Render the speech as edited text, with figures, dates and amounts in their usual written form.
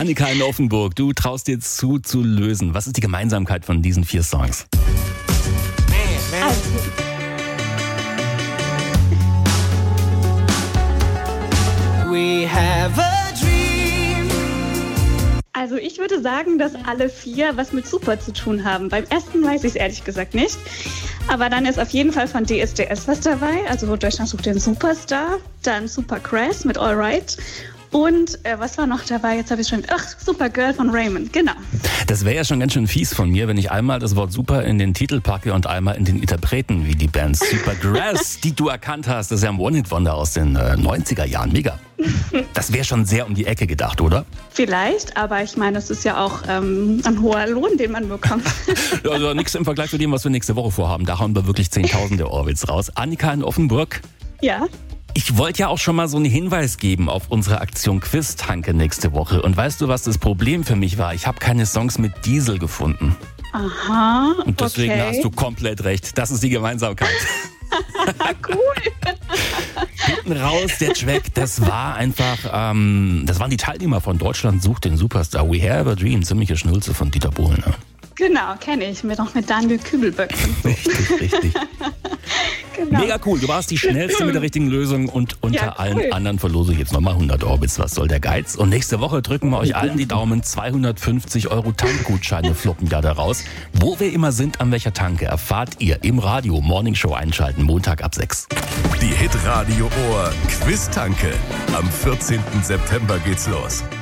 Annika in Offenburg, du traust dir zu lösen. Was ist die Gemeinsamkeit von diesen 4 Songs? We have a dream. Also ich würde sagen, dass alle 4 was mit Super zu tun haben. Beim ersten weiß ich es ehrlich gesagt nicht. Aber dann ist auf jeden Fall von DSDS was dabei. Also Deutschland sucht den Superstar. Dann Super Crash mit All Right. Und was war noch dabei? Jetzt habe ich schon... Supergirl von Raymond, genau. Das wäre ja schon ganz schön fies von mir, wenn ich einmal das Wort Super in den Titel packe und einmal in den Interpreten, wie die Band Supergrass, die du erkannt hast. Das ist ja ein One-Hit-Wonder aus den 90er Jahren. Mega. Das wäre schon sehr um die Ecke gedacht, oder? Vielleicht, aber ich meine, es ist ja auch ein hoher Lohn, den man bekommt. Also nichts im Vergleich zu dem, was wir nächste Woche vorhaben. Da hauen wir wirklich Zehntausende Ohrwitz raus. Annika in Offenburg. Ja. Ich wollte ja auch schon mal so einen Hinweis geben auf unsere Aktion Quiz-Tanke nächste Woche. Und weißt du, was das Problem für mich war? Ich habe keine Songs mit Diesel gefunden. Aha, und deswegen okay. hast du komplett recht. Das ist die Gemeinsamkeit. Cool. Hinten raus, der Track, das war einfach, das waren die Teilnehmer von Deutschland sucht den Superstar. We Have a Dream, ziemliche Schnulze von Dieter Bohlen. Ne? Genau, kenne ich. Mit Daniel Kübelböck. Richtig. Genau. Mega cool, du warst die schnellste mit der richtigen Lösung und unter allen anderen verlose ich jetzt nochmal 100 Orbits. Was soll der Geiz? Und nächste Woche drücken wir euch allen die Daumen. 250 € Tankgutscheine floppen ja da raus. Wo wir immer sind, an welcher Tanke, erfahrt ihr im Radio. Morning Show einschalten, Montag ab 6. Die Hitradio Ohr Quiz-Tanke. Am 14. September geht's los.